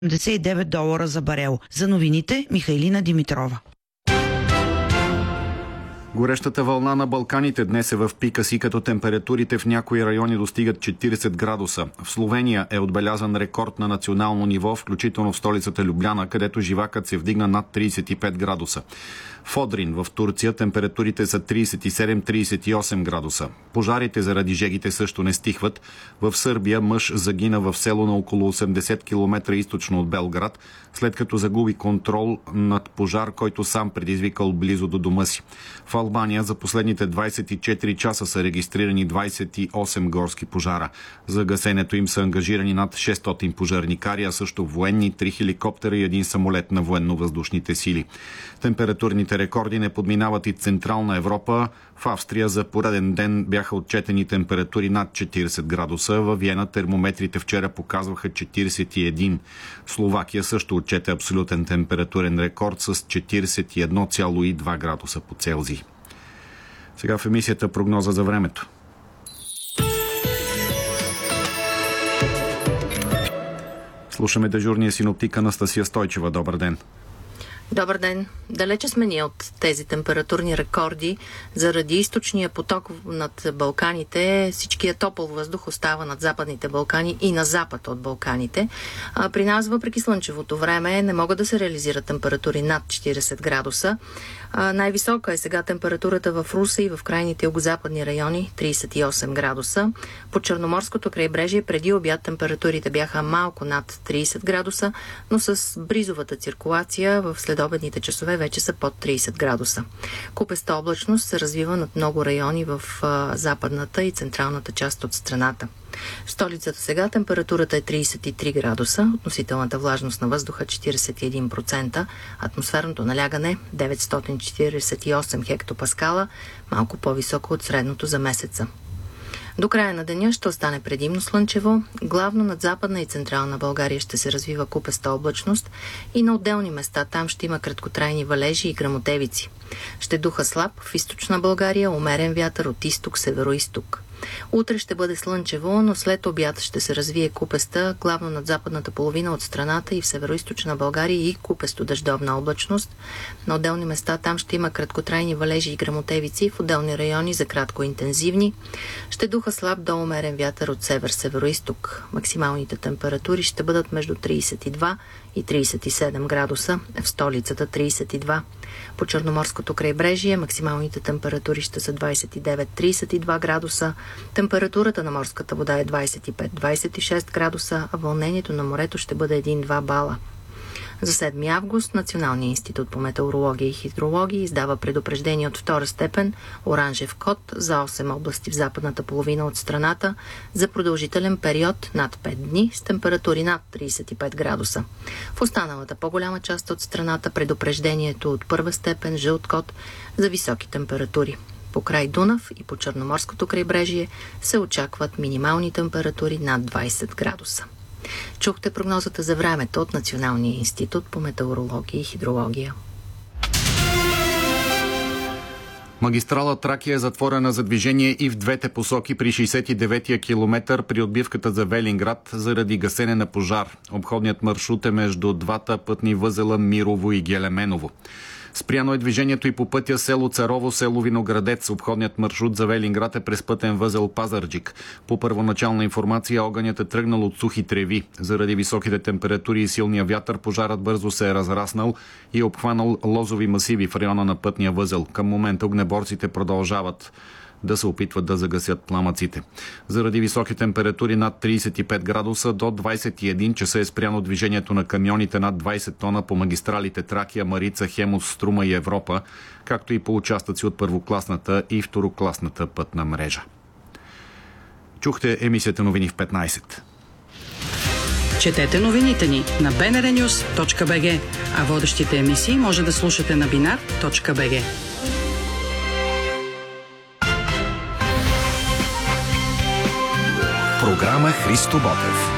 $79 за барел. За новините Михайлина Димитрова. Горещата вълна на Балканите днес е в пика си, като температурите в някои райони достигат 40 градуса. В Словения е отбелязан рекорд на национално ниво, включително в столицата Любляна, където живакът се вдигна над 35 градуса. В Одрин в Турция температурите са 37-38 градуса. Пожарите заради жегите също не стихват. В Сърбия мъж загина в село на около 80 км източно от Белград, след като загуби контрол над пожар, който сам предизвикал близо до дома си. В Албания за последните 24 часа са регистрирани 28 горски пожара. За гасенето им са ангажирани над 600 пожарникари, а също военни, 3 хеликоптера и 1 самолет на военно-въздушните сили. Температурните рекорди не подминават и Централна Европа. В Австрия за пореден ден бяха отчетени температури над 40 градуса. Във Виена термометрите вчера показваха 41. Словакия също отчете абсолютен температурен рекорд с 41,2 градуса по Целзий. Сега в емисията прогноза за времето. Слушаме дежурния синоптик Анастасия Стойчева. Добър ден. Добър ден. Далече сме ние от тези температурни рекорди. Заради източния поток над Балканите, всичкият топъл въздух остава над Западните Балкани и на запад от Балканите. При нас, въпреки слънчевото време, не могат да се реализират температури над 40 градуса. Най-висока е сега температурата в Русе и в крайните югозападни райони 38 градуса. По Черноморското крайбрежие преди обяд температурите бяха малко над 30 градуса, но с бризовата циркулация в следобедните часове вече са под 30 градуса. Купеста облачност се развива над много райони в западната и централната част от страната. В столицата сега температурата е 33 градуса, относителната влажност на въздуха 41%, атмосферното налягане 948 хектопаскала, малко по-високо от средното за месеца. До края на деня ще остане предимно слънчево, главно над Западна и Централна България ще се развива купеста облачност и на отделни места там ще има краткотрайни валежи и гръмотевици. Ще духа слаб в източна България, умерен вятър от изток, северо-изток. Утре ще бъде слънчево, но след обяд ще се развие купеста, главно над западната половина от страната и в североизточна България и купесто дъждовна облачност. На отделни места там ще има краткотрайни валежи и гръмотевици, в отделни райони за кратко интензивни. Ще духа слаб до умерен вятър от север-североизток. Максималните температури ще бъдат между 32 и 37 градуса, в столицата 32. По Черноморското крайбрежие максималните температури ще са 29-32 градуса, температурата на морската вода е 25-26 градуса, а вълнението на морето ще бъде 1-2 бала. За 7 август Националният институт по метеорология и хидрология издава предупреждение от втора степен, оранжев код за 8 области в западната половина от страната за продължителен период над 5 дни с температури над 35 градуса. В останалата по-голяма част от страната предупреждението от първа степен, жълт код за високи температури. По край Дунав и по Черноморското крайбрежие се очакват минимални температури над 20 градуса. Чухте прогнозата за времето от Националния институт по метеорология и хидрология. Магистрала Тракия е затворена за движение и в двете посоки при 69-я километър при отбивката за Велинград заради гасене на пожар. Обходният маршрут е между двата пътни възела Мирово и Гелеменово. Спряно е движението и по пътя село Царово, село Виноградец. Обходният маршрут за Велинград е през пътен възел Пазарджик. По първоначална информация огънят е тръгнал от сухи треви. Заради високите температури и силния вятър пожарът бързо се е разраснал и е обхванал лозови масиви в района на пътния възел. Към момента огнеборците продължават да се опитват да загасят пламъците. Заради високи температури над 35 градуса до 21 часа е спряно движението на камионите над 20 тона по магистралите Тракия, Марица, Хемус, Струма и Европа, както и по участъци от първокласната и второкласната пътна мрежа. Чухте емисията новини в 15. Четете новините ни на bnrnews.bg, а водещите емисии може да слушате на binar.bg. Програма Христо Ботев.